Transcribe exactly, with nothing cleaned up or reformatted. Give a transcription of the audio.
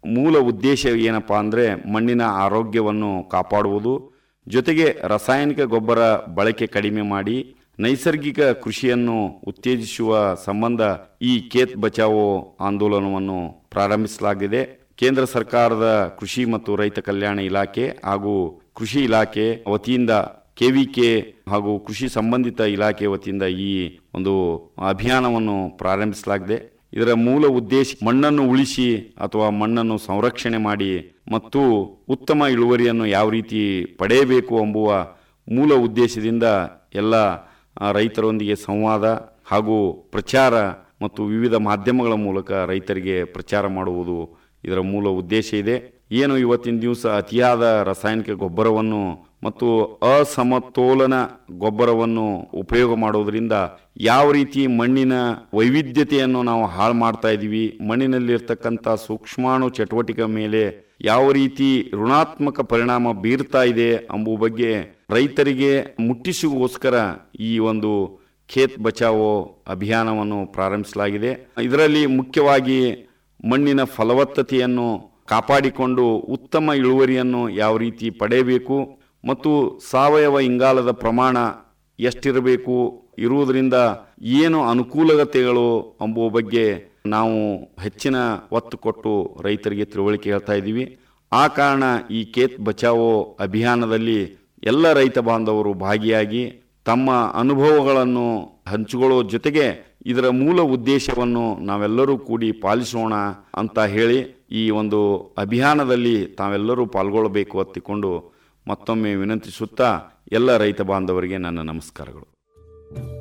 ಮೂಲ ಉದ್ದೇಶ ಏನಪ್ಪಾ ಅಂದರೆ ಮಣ್ಣಿನ ಆರೋಗ್ಯವನ್ನು ಕಾಪಾಡುವುದು, ಜೊತೆಗೆ ರಾಸಾಯನಿಕ ಗೊಬ್ಬರ ಬಳಕೆ ಕಡಿಮೆ ಮಾಡಿ ನೈಸರ್ಗಿಕ ಕೃಷಿಯನ್ನು ಉತ್ತೇಜಿಸುವ ಸಂಬಂಧ ಈ ಖೇತ್ ಬಚಾವೋ ಆಂದೋಲನವನ್ನು ಪ್ರಾರಂಭಿಸಲಾಗಿದೆ. ಕೇಂದ್ರ ಸರ್ಕಾರದ ಕೃಷಿ ಮತ್ತು ರೈತ ಕಲ್ಯಾಣ ಇಲಾಖೆ ಹಾಗೂ ಕೃಷಿ ಇಲಾಖೆ ವತಿಯಿಂದ ಕೆವಿಕೆ ಹಾಗೂ ಕೃಷಿ ಸಂಬಂಧಿತ ಇಲಾಖೆ ವತಿಯಿಂದ ಈ ಒಂದು ಅಭಿಯಾನವನ್ನು ಪ್ರಾರಂಭಿಸಲಾಗಿದೆ. ಇದರ ಮೂಲ ಉದ್ದೇಶ ಮಣ್ಣನ್ನು ಉಳಿಸಿ ಅಥವಾ ಮಣ್ಣನ್ನು ಸಂರಕ್ಷಣೆ ಮಾಡಿ ಮತ್ತು ಉತ್ತಮ ಇಳುವರಿಯನ್ನು ಯಾವ ರೀತಿ ಪಡೆಯಬೇಕು ಎಂಬುವ ಮೂಲ ಉದ್ದೇಶದಿಂದ ಎಲ್ಲ ರೈತರೊಂದಿಗೆ ಸಂವಾದ ಹಾಗೂ ಪ್ರಚಾರ ಮತ್ತು ವಿವಿಧ ಮಾಧ್ಯಮಗಳ ಮೂಲಕ ರೈತರಿಗೆ ಪ್ರಚಾರ ಮಾಡುವುದು ಇದರ ಮೂಲ ಉದ್ದೇಶ ಇದೆ. ಏನು ಇವತ್ತಿನ ದಿವಸ ಅತಿಯಾದ ರಾಸಾಯನಿಕ ಗೊಬ್ಬರವನ್ನು ಮತ್ತು ಅಸಮತೋಲನ ಗೊಬ್ಬರವನ್ನು ಉಪಯೋಗ ಮಾಡೋದ್ರಿಂದ ಯಾವ ರೀತಿ ಮಣ್ಣಿನ ವೈವಿಧ್ಯತೆಯನ್ನು ನಾವು ಹಾಳು ಮಾಡ್ತಾ ಇದ್ದೀವಿ, ಮಣ್ಣಿನಲ್ಲಿರ್ತಕ್ಕಂಥ ಸೂಕ್ಷ್ಮಾಣು ಚಟುವಟಿಕೆ ಮೇಲೆ ಯಾವ ರೀತಿ ಋಣಾತ್ಮಕ ಪರಿಣಾಮ ಬೀರ್ತಾ ಇದೆ ಎಂಬುವ ಬಗ್ಗೆ ರೈತರಿಗೆ ಮುಟ್ಟಿಸುಗೋಸ್ಕರ ಈ ಒಂದು ಖೇತ್ ಬಚಾವೋ ಅಭಿಯಾನವನ್ನು ಪ್ರಾರಂಭಿಸಲಾಗಿದೆ. ಇದರಲ್ಲಿ ಮುಖ್ಯವಾಗಿ ಮಣ್ಣಿನ ಫಲವತ್ತತೆಯನ್ನು ಕಾಪಾಡಿಕೊಂಡು ಉತ್ತಮ ಇಳುವರಿಯನ್ನು ಯಾವ ರೀತಿ ಪಡೆಯಬೇಕು ಮತ್ತು ಸಾವಯವ ಇಂಗಾಲದ ಪ್ರಮಾಣ ಎಷ್ಟಿರಬೇಕು, ಇರುವುದರಿಂದ ಏನು ಅನುಕೂಲತೆಗಳು ಎಂಬುವ ಬಗ್ಗೆ ನಾವು ಹೆಚ್ಚಿನ ಒತ್ತು ಕೊಟ್ಟು ರೈತರಿಗೆ ತಿಳುವಳಿಕೆ ಹೇಳ್ತಾ ಇದ್ದೀವಿ. ಆ ಕಾರಣ ಈ ಖೇತ್ ಬಚಾವೋ ಅಭಿಯಾನದಲ್ಲಿ ಎಲ್ಲ ರೈತ ಬಾಂಧವರು ಭಾಗಿಯಾಗಿ ತಮ್ಮ ಅನುಭವಗಳನ್ನು ಹಂಚಿಕೊಳ್ಳೋ ಜೊತೆಗೆ ಇದರ ಮೂಲ ಉದ್ದೇಶವನ್ನು ನಾವೆಲ್ಲರೂ ಕೂಡಿ ಪಾಲಿಸೋಣ ಅಂತ ಹೇಳಿ ಈ ಒಂದು ಅಭಿಯಾನದಲ್ಲಿ ತಾವೆಲ್ಲರೂ ಪಾಲ್ಗೊಳ್ಳಬೇಕು ಅಂತಿಕೊಂಡು ಮತ್ತೊಮ್ಮೆ ವಿನಂತಿಸುತ್ತಾ ಎಲ್ಲ ರೈತ ಬಾಂಧವರಿಗೆ ನನ್ನ ನಮಸ್ಕಾರಗಳು.